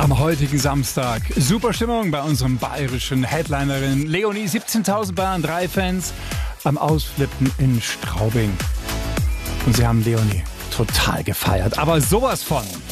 Am heutigen Samstag super Stimmung bei unserem bayerischen Headlinerin Leonie. 17.000 Bayern 3 Fans am Ausflippen in Straubing. Und sie haben Leonie total gefeiert, aber sowas von.